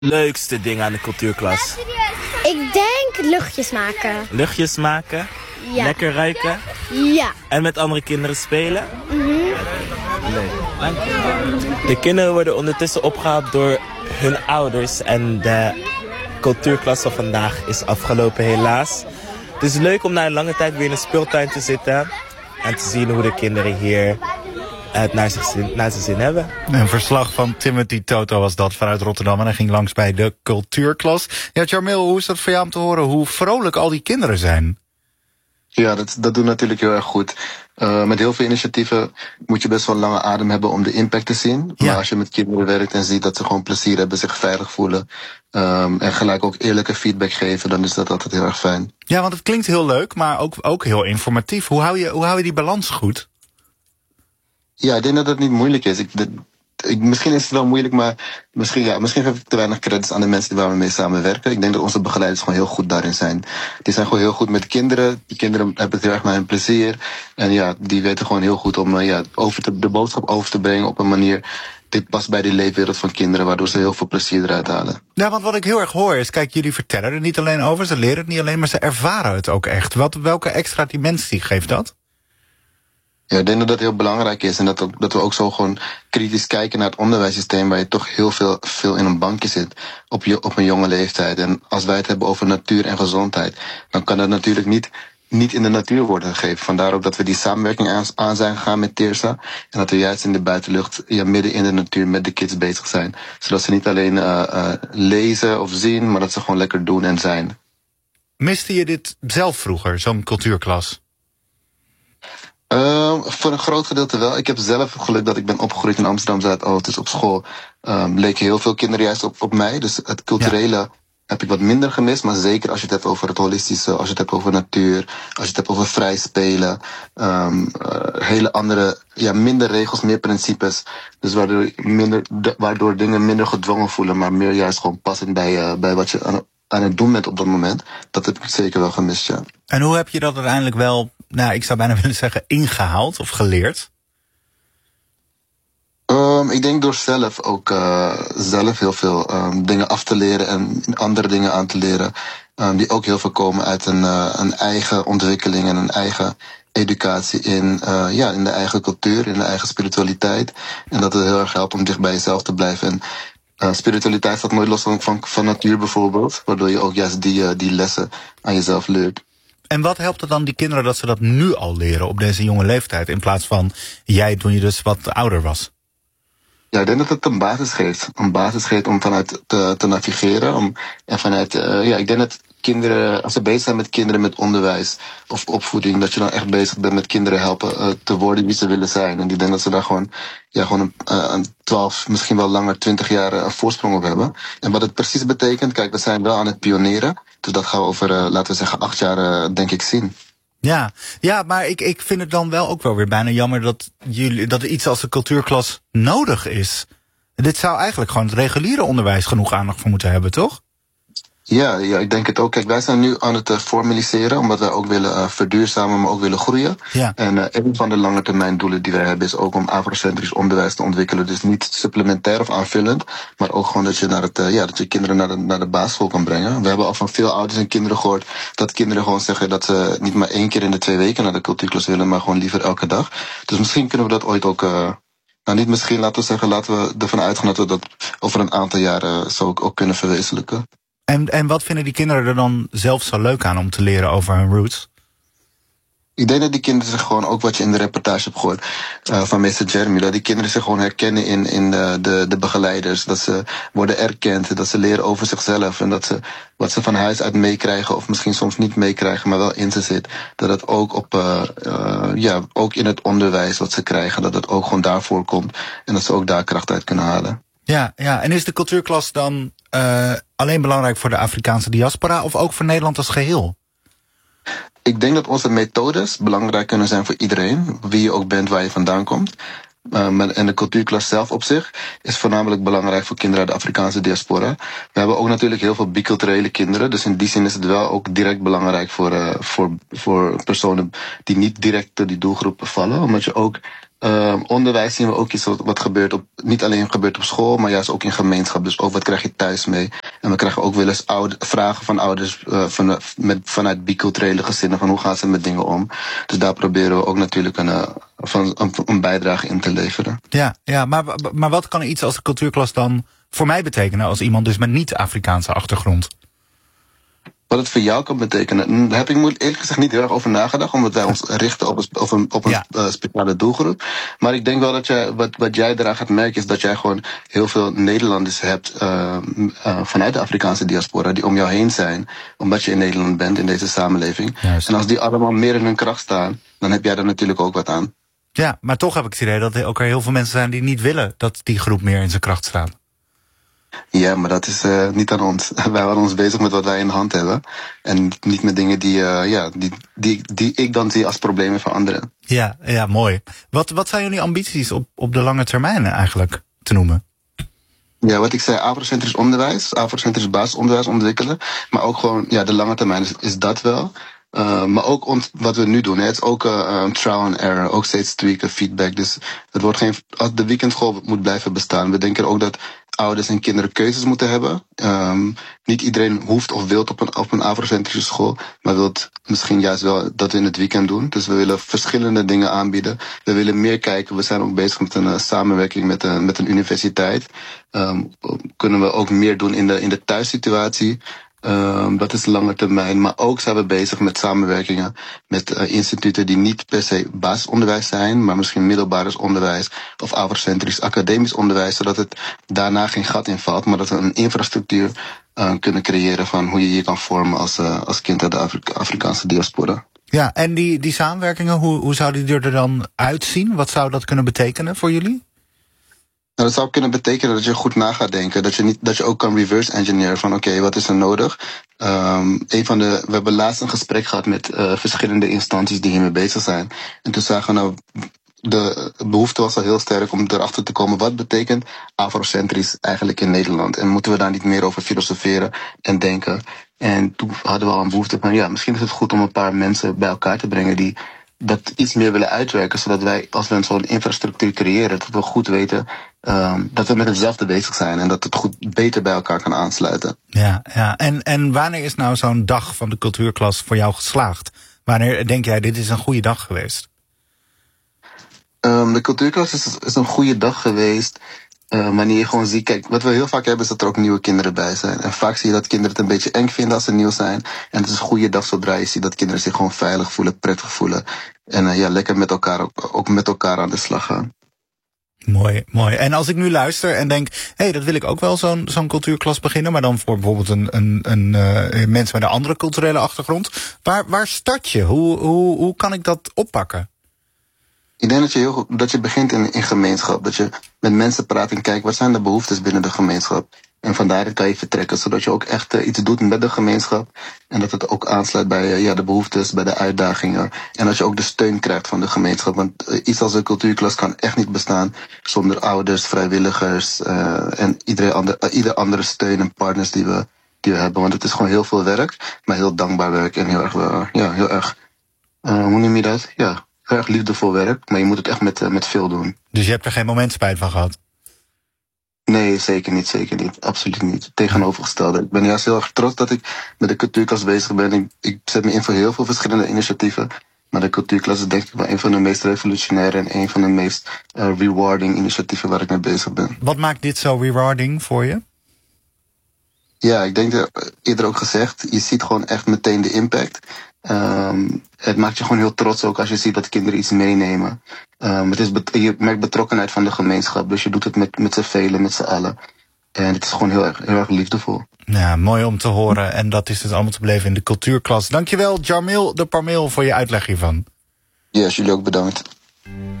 Leukste ding aan de cultuurklas? Ik denk luchtjes maken. Luchtjes maken? Ja. Lekker ruiken? Ja. En met andere kinderen spelen? Leuk. Dank je. De kinderen worden ondertussen opgehaald door hun ouders. En de cultuurklas van vandaag is afgelopen helaas. Het is leuk om na een lange tijd weer in een speeltuin te zitten. En te zien hoe de kinderen hier het naar zijn zin hebben. Een verslag van Timothy Toto was dat vanuit Rotterdam. En hij ging langs bij de cultuurklas. Ja, Charmeel, hoe is dat voor jou om te horen hoe vrolijk al die kinderen zijn? Ja, dat doet natuurlijk heel erg goed. Met heel veel initiatieven moet je best wel lange adem hebben om de impact te zien. Ja. Maar als je met kinderen werkt en ziet dat ze gewoon plezier hebben, zich veilig voelen, en gelijk ook eerlijke feedback geven, dan is dat altijd heel erg fijn. Ja, want het klinkt heel leuk, maar ook heel informatief. Hoe hou je die balans goed? Ja, ik denk dat het niet moeilijk is. Misschien is het wel moeilijk, maar misschien geef ik te weinig credits aan de mensen waar we mee samenwerken. Ik denk dat onze begeleiders gewoon heel goed daarin zijn. Die zijn gewoon heel goed met kinderen. Die kinderen hebben het heel erg naar hun plezier. En ja, die weten gewoon heel goed om de boodschap over te brengen op een manier. Dit past bij de leefwereld van kinderen, waardoor ze heel veel plezier eruit halen. Ja, want wat ik heel erg hoor is, kijk, jullie vertellen er niet alleen over, ze leren het niet alleen, maar ze ervaren het ook echt. Welke extra dimensie geeft dat? Ja, ik denk dat dat heel belangrijk is. En dat we ook zo gewoon kritisch kijken naar het onderwijssysteem, waar je toch heel veel in een bankje zit op een jonge leeftijd. En als wij het hebben over natuur en gezondheid, dan kan dat natuurlijk niet in de natuur worden gegeven. Vandaar ook dat we die samenwerking aan zijn gegaan met Teersa. En dat we juist in de buitenlucht, midden in de natuur met de kids bezig zijn. Zodat ze niet alleen lezen of zien, maar dat ze gewoon lekker doen en zijn. Miste je dit zelf vroeger, zo'n cultuurklas? Voor een groot gedeelte wel. Ik heb zelf geluk dat ik ben opgegroeid in Amsterdam-Zuidoost. Dus op school leken heel veel kinderen juist op mij. Dus het culturele heb ik wat minder gemist. Maar zeker als je het hebt over het holistische, als je het hebt over natuur, als je het hebt over vrij spelen. Hele andere, minder regels, meer principes. Dus waardoor dingen minder gedwongen voelen, maar meer juist gewoon passend bij wat je aan het doen bent op dat moment. Dat heb ik zeker wel gemist, ja. En hoe heb je dat uiteindelijk wel, ik zou bijna willen zeggen, ingehaald of geleerd? Ik denk door zelf heel veel dingen af te leren en andere dingen aan te leren. Die ook heel veel komen uit een eigen ontwikkeling en een eigen educatie in de eigen cultuur, in de eigen spiritualiteit. En dat het heel erg helpt om dicht bij jezelf te blijven. En spiritualiteit staat nooit los van natuur bijvoorbeeld, waardoor je ook juist die lessen aan jezelf leert. En wat helpt het dan die kinderen dat ze dat nu al leren op deze jonge leeftijd, in plaats van jij toen je dus wat ouder was? Ja, ik denk dat het een basis geeft. Een basis geeft om vanuit te navigeren. Ik denk dat kinderen, als ze bezig zijn met kinderen met onderwijs of opvoeding, dat je dan echt bezig bent met kinderen helpen te worden wie ze willen zijn. En ik denk dat ze daar gewoon een 12, misschien wel langer 20 jaar voorsprong op hebben. En wat het precies betekent, kijk, we zijn wel aan het pioneren. Dus dat gaan we over, laten we zeggen, 8 jaar denk ik zien. Ja, maar ik vind het dan wel ook wel weer bijna jammer dat iets als de cultuurklas nodig is. Dit zou eigenlijk gewoon het reguliere onderwijs genoeg aandacht voor moeten hebben, toch? Ja, ik denk het ook. Kijk, wij zijn nu aan het formaliseren, omdat wij ook willen verduurzamen, maar ook willen groeien. Ja. En een van de lange termijn doelen die wij hebben is ook om afrocentrisch onderwijs te ontwikkelen. Dus niet supplementair of aanvullend, maar ook gewoon dat je dat je kinderen naar de basisschool kan brengen. We hebben al van veel ouders en kinderen gehoord dat kinderen gewoon zeggen dat ze niet maar 1 keer in de 2 weken naar de cultuurklas willen, maar gewoon liever elke dag. Dus misschien kunnen we dat ooit ook, niet misschien, laten we ervan uitgaan dat we dat over een aantal jaren zo ook kunnen verwezenlijken. En wat vinden die kinderen er dan zelf zo leuk aan om te leren over hun roots? Ik denk dat die kinderen zich gewoon, ook wat je in de reportage hebt gehoord van meester Jeremy, dat die kinderen zich gewoon herkennen in de begeleiders. Dat ze worden erkend, dat ze leren over zichzelf. En dat ze wat ze van huis uit meekrijgen, of misschien soms niet meekrijgen, maar wel in ze zit. Dat het ook ook in het onderwijs wat ze krijgen, dat het ook gewoon daarvoor komt. En dat ze ook daar kracht uit kunnen halen. Ja, en is de cultuurklas dan alleen belangrijk voor de Afrikaanse diaspora of ook voor Nederland als geheel? Ik denk dat onze methodes belangrijk kunnen zijn voor iedereen, wie je ook bent, waar je vandaan komt. En de cultuurklas zelf op zich is voornamelijk belangrijk voor kinderen uit de Afrikaanse diaspora. We hebben ook natuurlijk heel veel biculturele kinderen, dus in die zin is het wel ook direct belangrijk voor personen die niet direct door die doelgroep vallen, omdat je ook Onderwijs zien we ook iets wat gebeurt niet alleen gebeurt op school, maar juist ook in gemeenschap. Dus ook wat krijg je thuis mee. En we krijgen ook wel eens vragen van ouders vanuit biculturele gezinnen van hoe gaan ze met dingen om. Dus daar proberen we ook natuurlijk een bijdrage in te leveren. Ja, maar wat kan iets als de cultuurklas dan voor mij betekenen als iemand dus met niet-Afrikaanse achtergrond? Wat het voor jou kan betekenen, daar heb ik eerlijk gezegd niet heel erg over nagedacht, omdat wij ons richten op een speciale doelgroep. Maar ik denk wel dat wat jij eraan gaat merken is dat jij gewoon heel veel Nederlanders hebt vanuit de Afrikaanse diaspora die om jou heen zijn, omdat je in Nederland bent, in deze samenleving. Juist. En als die allemaal meer in hun kracht staan, dan heb jij daar natuurlijk ook wat aan. Ja, maar toch heb ik het idee dat er ook heel veel mensen zijn die niet willen dat die groep meer in zijn kracht staat. Ja, maar dat is niet aan ons. Wij houden ons bezig met wat wij in de hand hebben. En niet met dingen die ik dan zie als problemen voor anderen. Ja, mooi. Wat zijn jullie ambities op de lange termijn eigenlijk te noemen? Ja, wat ik zei, afrocentrisch onderwijs, afrocentrisch basisonderwijs ontwikkelen. Maar ook gewoon, de lange termijn is dat wel. Maar ook wat we nu doen, het is ook trial and error, ook steeds tweaken, feedback. Dus het wordt als de weekendschool moet blijven bestaan. We denken ook dat ouders en kinderen keuzes moeten hebben. Niet iedereen hoeft of wil op een afrocentrische school, maar wil misschien juist wel dat we in het weekend doen. Dus we willen verschillende dingen aanbieden. We willen meer kijken. We zijn ook bezig met een samenwerking met een universiteit. Kunnen we ook meer doen in de thuissituatie. Dat is lange termijn. Maar ook zijn we bezig met samenwerkingen met instituten die niet per se basisonderwijs zijn, maar misschien middelbaar onderwijs of afrocentrisch academisch onderwijs, zodat het daarna geen gat in valt, maar dat we een infrastructuur kunnen creëren van hoe je je kan vormen als kind uit de Afrikaanse diaspora. Ja, en die samenwerkingen, hoe zou die er dan uitzien? Wat zou dat kunnen betekenen voor jullie? Nou, dat zou kunnen betekenen dat je goed na gaat denken. Dat je ook kan reverse engineeren van oké, wat is er nodig? We hebben laatst een gesprek gehad met verschillende instanties die hiermee bezig zijn. En toen zagen we de behoefte was al heel sterk om erachter te komen wat betekent afrocentrisch eigenlijk in Nederland. En moeten we daar niet meer over filosoferen en denken? En toen hadden we al een behoefte van misschien is het goed om een paar mensen bij elkaar te brengen die dat iets meer willen uitwerken, zodat wij, als we zo'n infrastructuur creëren, dat we goed weten dat we met hetzelfde bezig zijn en dat het goed beter bij elkaar kan aansluiten. Ja. En wanneer is nou zo'n dag van de cultuurklas voor jou geslaagd? Wanneer denk jij, dit is een goede dag geweest? De cultuurklas is een goede dag geweest. Wanneer je gewoon ziet, kijk, wat we heel vaak hebben is dat er ook nieuwe kinderen bij zijn. En vaak zie je dat kinderen het een beetje eng vinden als ze nieuw zijn. En het is een goede dag zodra je ziet dat kinderen zich gewoon veilig voelen, prettig voelen. En lekker met elkaar, ook met elkaar aan de slag gaan. Mooi. En als ik nu luister en denk, dat wil ik ook wel zo'n cultuurklas beginnen, maar dan voor bijvoorbeeld een mensen met een andere culturele achtergrond. Waar start je? Hoe kan ik dat oppakken? Ik denk dat je begint in gemeenschap. Dat je met mensen praat en kijkt wat zijn de behoeftes binnen de gemeenschap. En van daaruit kan je vertrekken, zodat je ook echt iets doet met de gemeenschap. En dat het ook aansluit bij de behoeftes, bij de uitdagingen. En dat je ook de steun krijgt van de gemeenschap. Want iets als een cultuurklas kan echt niet bestaan zonder ouders, vrijwilligers en ieder andere steun en partners die we hebben. Want het is gewoon heel veel werk, maar heel dankbaar werk. En heel erg, hoe noem je dat? Ja. Heel erg liefdevol werk, maar je moet het echt met veel doen. Dus je hebt er geen moment spijt van gehad? Nee, zeker niet. Absoluut niet. Tegenovergestelde. Ik ben juist heel erg trots dat ik met de cultuurklas bezig ben. Ik zet me in voor heel veel verschillende initiatieven. Maar de cultuurklas is denk ik wel een van de meest revolutionaire en een van de meest rewarding initiatieven waar ik mee bezig ben. Wat maakt dit zo rewarding voor je? Ja, ik denk dat eerder ook gezegd, je ziet gewoon echt meteen de impact. Het maakt je gewoon heel trots ook als je ziet dat kinderen iets meenemen. Je merkt betrokkenheid van de gemeenschap, dus je doet het met z'n velen, met z'n allen. En het is gewoon heel erg liefdevol. Ja, mooi om te horen. En dat is dus allemaal te beleven in de cultuurklas. Dankjewel, Jarmil de Parmeel, voor je uitleg hiervan. Ja, jullie ook bedankt.